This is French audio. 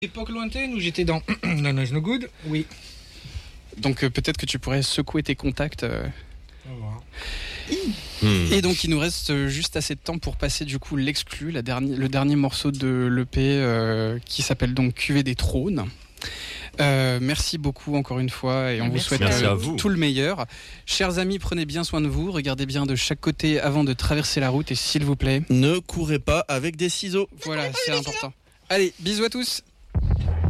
Époque lointaine où j'étais dans No Noise No Good, oui. Donc peut-être que tu pourrais secouer tes contacts. On va voir. Et donc il nous reste juste assez de temps pour passer du coup l'exclu, le dernier morceau de l'EP qui s'appelle donc Cuvée des Trônes. Merci beaucoup encore une fois et on vous souhaite tout le meilleur. Chers amis, prenez bien soin de vous, regardez bien de chaque côté avant de traverser la route et s'il vous plaît, ne courez pas avec des ciseaux. Voilà, c'est important. Allez, bisous à tous.